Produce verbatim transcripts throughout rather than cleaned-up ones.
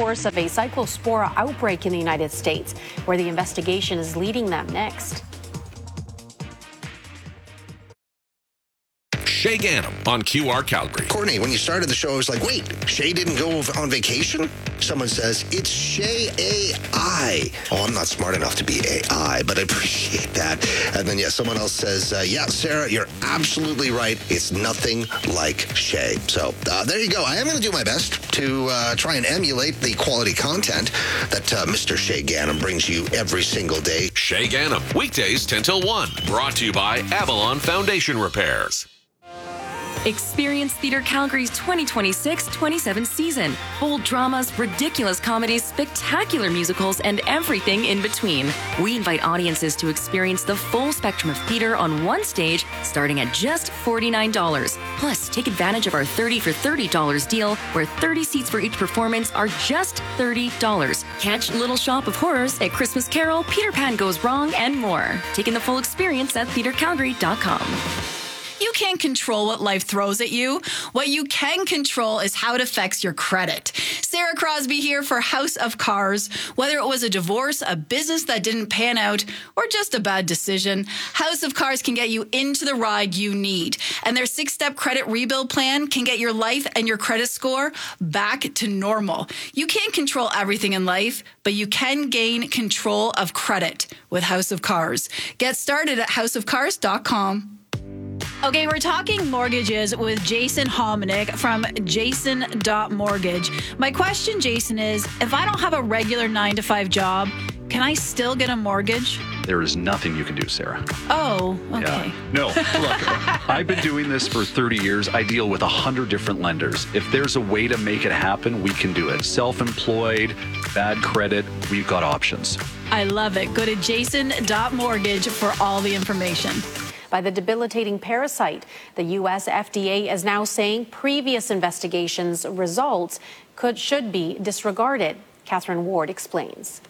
source of a cyclospora outbreak in the United States, where the investigation is leading them. Next. Shay Gannam on Q R Calgary. Courtney, when you started the show, I was like, wait, Shay didn't go on vacation? Someone says, it's Shay A I. Oh, I'm not smart enough to be A I, but I appreciate that. And then, yeah, someone else says, uh, yeah, Sarah, you're absolutely right. It's nothing like Shay. So uh, there you go. I am going to do my best to uh, try and emulate the quality content that uh, Mister Shay Gannam brings you every single day. Shay Gannam, weekdays ten till one. Brought to you by Avalon Foundation Repairs. Experience Theatre Calgary's twenty twenty-six twenty-seven season. Bold dramas, ridiculous comedies, spectacular musicals, and everything in between. We invite audiences to experience the full spectrum of theatre on one stage, starting at just forty-nine dollars. Plus, take advantage of our thirty for thirty dollars deal, where thirty seats for each performance are just thirty dollars. Catch Little Shop of Horrors, A Christmas Carol, Peter Pan Goes Wrong, and more. Take in the full experience at theatre calgary dot com. You can't control what life throws at you. What you can control is how it affects your credit. Sarah Crosby here for House of Cars. Whether it was a divorce, a business that didn't pan out, or just a bad decision, House of Cars can get you into the ride you need. And their six-step credit rebuild plan can get your life and your credit score back to normal. You can't control everything in life, but you can gain control of credit with House of Cars. Get started at house of cars dot com. Okay, we're talking mortgages with Jason Hominick from jason dot mortgage. My question, Jason, is if I don't have a regular nine to five job, can I still get a mortgage? There is nothing you can do, Sarah. Oh, okay. Yeah. No, look, I've been doing this for thirty years. I deal with one hundred different lenders. If there's a way to make it happen, we can do it. Self-employed, bad credit, we've got options. I love it. Go to jason dot mortgage for all the information. By the debilitating parasite, the U S F D A is now saying previous investigations results could should be disregarded. Catherine Ward explains.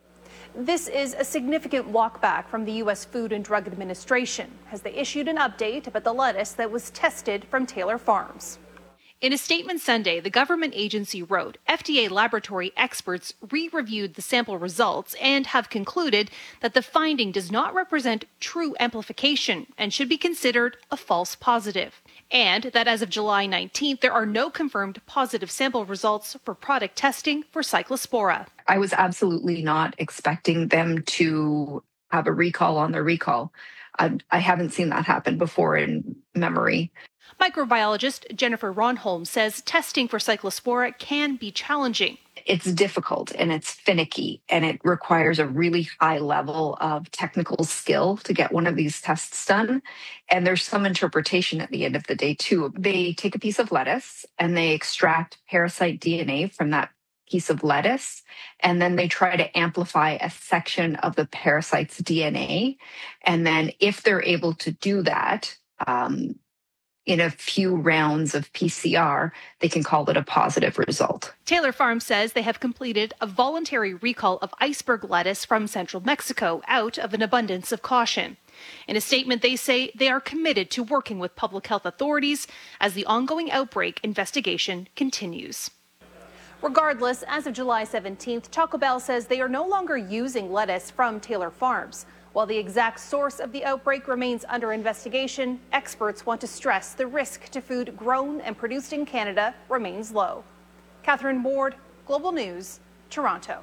This is a significant walkback from the U S Food and Drug Administration as they issued an update about the lettuce that was tested from Taylor Farms. In a statement Sunday, the government agency wrote F D A laboratory experts re-reviewed the sample results and have concluded that the finding does not represent true amplification and should be considered a false positive. And that as of July nineteenth, there are no confirmed positive sample results for product testing for Cyclospora. I was absolutely not expecting them to have a recall on their recall. I, I haven't seen that happen before in memory. Microbiologist Jennifer Ronholm says testing for Cyclospora can be challenging. It's difficult and it's finicky, and it requires a really high level of technical skill to get one of these tests done. And there's some interpretation at the end of the day, too. They take a piece of lettuce and they extract parasite D N A from that piece of lettuce, and then they try to amplify a section of the parasite's D N A. And then if they're able to do that, um, in a few rounds of P C R, they can call it a positive result. Taylor Farms says they have completed a voluntary recall of iceberg lettuce from central Mexico out of an abundance of caution. In a statement, they say they are committed to working with public health authorities as the ongoing outbreak investigation continues. Regardless, as of July seventeenth, Taco Bell says they are no longer using lettuce from Taylor Farms. While the exact source of the outbreak remains under investigation, experts want to stress the risk to food grown and produced in Canada remains low. Catherine Ward, Global News, Toronto.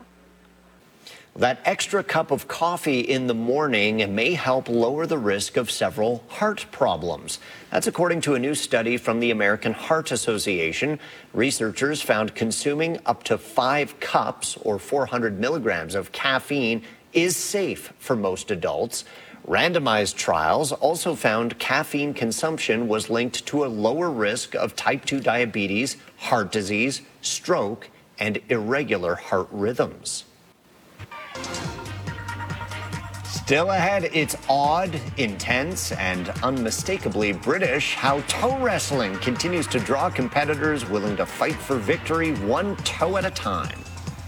That extra cup of coffee in the morning may help lower the risk of several heart problems. That's according to a new study from the American Heart Association. Researchers found consuming up to five cups or four hundred milligrams of caffeine is safe for most adults. Randomized trials also found caffeine consumption was linked to a lower risk of type two diabetes, heart disease, stroke, and irregular heart rhythms. Still ahead, it's odd, intense, and unmistakably British how toe wrestling continues to draw competitors willing to fight for victory one toe at a time.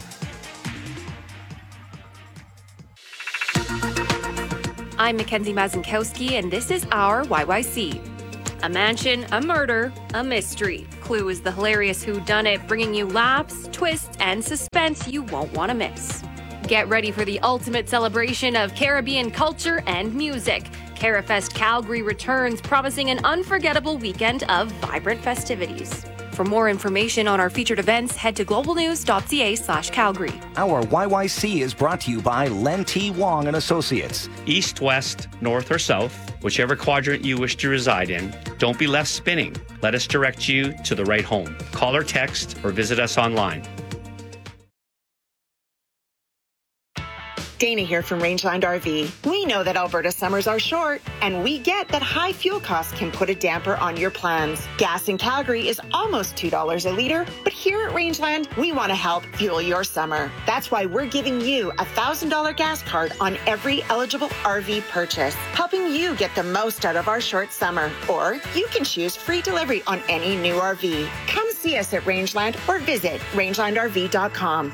I'm Mackenzie Mazinkowski, and this is our Y Y C. A mansion, a murder, a mystery. Clue is the hilarious whodunit, bringing you laughs, twists, and suspense you won't want to miss. Get ready for the ultimate celebration of Caribbean culture and music. CariFest Calgary returns, promising an unforgettable weekend of vibrant festivities. For more information on our featured events, head to globalnews.ca slash Calgary. Our Y Y C is brought to you by Len T. Wong and Associates. East, west, north, or south, whichever quadrant you wish to reside in, don't be left spinning. Let us direct you to the right home. Call or text or visit us online. Dana here from Rangeland R V. We know that Alberta summers are short, and we get that high fuel costs can put a damper on your plans. Gas in Calgary is almost two dollars a litre, but here at Rangeland, we want to help fuel your summer. That's why we're giving you a one thousand dollars gas card on every eligible R V purchase, helping you get the most out of our short summer. Or you can choose free delivery on any new R V. Come see us at Rangeland or visit rangeland r v dot com.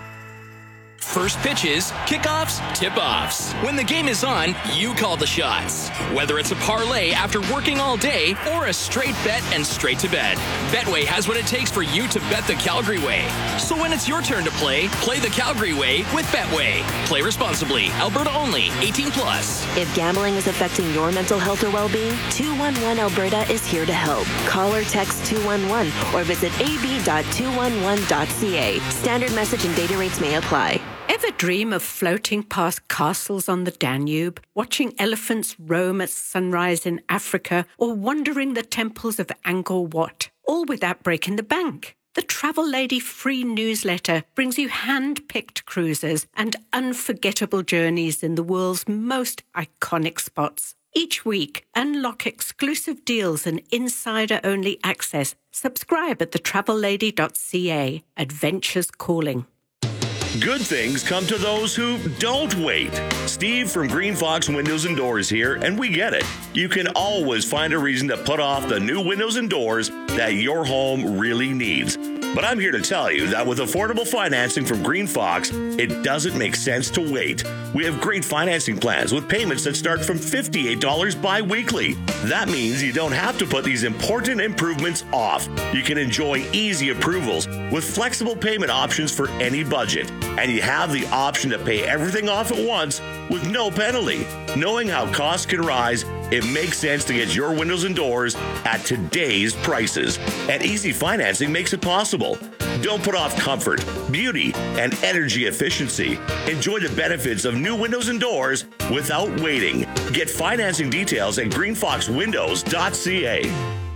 First pitches, kickoffs, tip-offs. When the game is on, you call the shots. Whether it's a parlay after working all day or a straight bet and straight to bed, Betway has what it takes for you to bet the Calgary way. So when it's your turn to play, play the Calgary way with Betway. Play responsibly. Alberta only. eighteen plus. If gambling is affecting your mental health or well-being, two one one Alberta is here to help. Call or text two one one or visit a b dot two one one dot c a. Standard message and data rates may apply. Ever dream of floating past castles on the Danube, watching elephants roam at sunrise in Africa, or wandering the temples of Angkor Wat, all without breaking the bank? The Travel Lady free newsletter brings you hand-picked cruises and unforgettable journeys in the world's most iconic spots. Each week, unlock exclusive deals and insider-only access. Subscribe at the travel lady dot c a. Adventures calling. Good things come to those who don't wait. Steve from Green Fox Windows and Doors here, and we get it. You can always find a reason to put off the new windows and doors that your home really needs. But I'm here to tell you that with affordable financing from Green Fox, it doesn't make sense to wait. We have great financing plans with payments that start from fifty-eight dollars bi-weekly. That means you don't have to put these important improvements off. You can enjoy easy approvals with flexible payment options for any budget. And you have the option to pay everything off at once with no penalty. Knowing how costs can rise, it makes sense to get your windows and doors at today's prices. And easy financing makes it possible. Don't put off comfort, beauty, and energy efficiency. Enjoy the benefits of new windows and doors without waiting. Get financing details at green fox windows dot c a.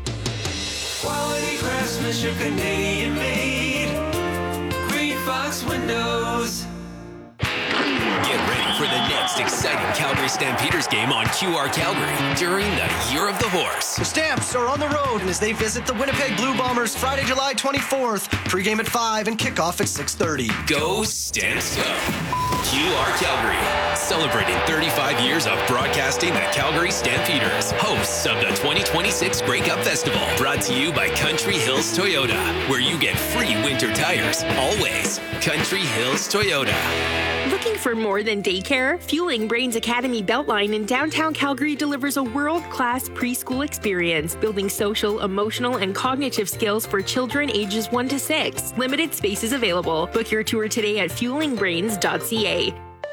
Quality craftsmanship, Canadian made. Green Fox Windows. Get ready for the next exciting Calgary Stampeders game on Q R Calgary during the Year of the Horse. The Stamps are on the road as they visit the Winnipeg Blue Bombers Friday, July twenty-fourth. Pre-game at five and kickoff at six thirty. Go Stamps Go! Q R Calgary, celebrating thirty-five years of broadcasting the Calgary Stampeders, hosts of the twenty twenty-six Grey Cup Festival, brought to you by Country Hills Toyota, where you get free winter tires, always. Country Hills Toyota. Looking for more than daycare? Fueling Brains Academy Beltline in downtown Calgary delivers a world-class preschool experience, building social, emotional, and cognitive skills for children ages one to six. Limited spaces available. Book your tour today at fueling brains dot c a.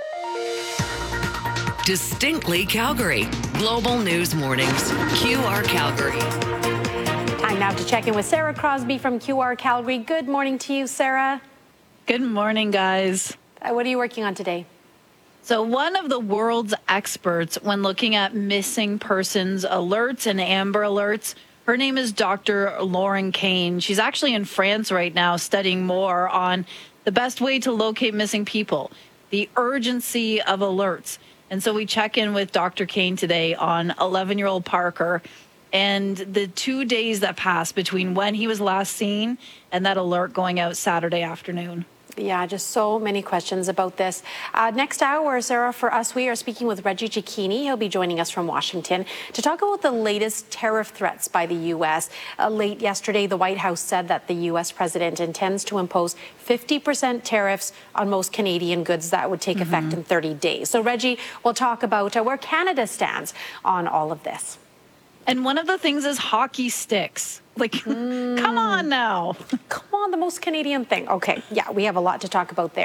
Distinctly Calgary. Global News Mornings. Q R Calgary. Time now to check in with Sarah Crosby from Q R Calgary. Good morning to you, Sarah. Good morning, guys. Uh, what are you working on today? So one of the world's experts when looking at missing persons alerts and Amber Alerts, her name is Doctor Lauren Kane. She's actually in France right now studying more on the best way to locate missing people, the urgency of alerts. And so we check in with Doctor Kane today on eleven-year-old Parker and the two days that passed between when he was last seen and that alert going out Saturday afternoon. Yeah, just so many questions about this. Uh, next hour, Sarah, for us, we are speaking with Reggie Cicchini. He'll be joining us from Washington to talk about the latest tariff threats by the U S. Uh, late yesterday, the White House said that the U S president intends to impose fifty percent tariffs on most Canadian goods that would take mm-hmm. effect in thirty days. So, Reggie, we'll talk about uh, where Canada stands on all of this. And one of the things is hockey sticks. Like, mm. come on now. Come on, the most Canadian thing. Okay, yeah, we have a lot to talk about there.